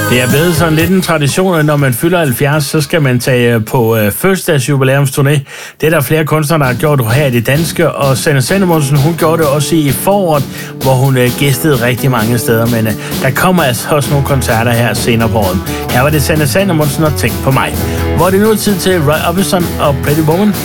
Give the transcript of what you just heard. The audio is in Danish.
Det er blevet sådan lidt en tradition, at når man fylder 70, så skal man tage på fødselsdags jubilæumsturné. Det er der flere kunstnere, der har gjort her i det danske, og Sanne Salomonsen, hun gjorde det også i foråret, hvor hun gæstede rigtig mange steder, men der kommer altså også nogle koncerter her senere på året. Her var det Sanne Salomonsen og Tænk på mig. Hvor er det nu tid til Roy Orbison og Pretty Woman.